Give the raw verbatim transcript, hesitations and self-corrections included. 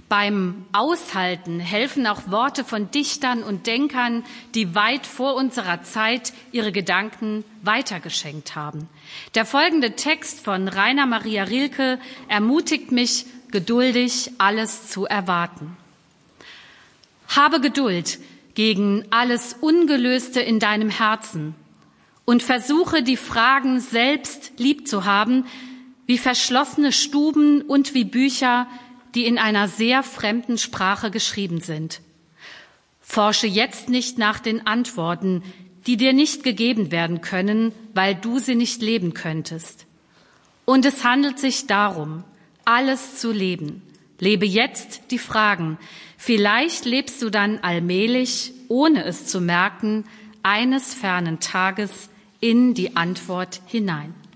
Beim Aushalten helfen auch Worte von Dichtern und Denkern, die weit vor unserer Zeit ihre Gedanken weitergeschenkt haben. Der folgende Text von Rainer Maria Rilke ermutigt mich, geduldig alles zu erwarten. Habe Geduld gegen alles Ungelöste in deinem Herzen und versuche, die Fragen selbst lieb zu haben, wie verschlossene Stuben und wie Bücher, die in einer sehr fremden Sprache geschrieben sind. Forsche jetzt nicht nach den Antworten, die dir nicht gegeben werden können, weil du sie nicht leben könntest. Und es handelt sich darum, alles zu leben. Lebe jetzt die Fragen. Vielleicht lebst du dann allmählich, ohne es zu merken, eines fernen Tages in die Antwort hinein.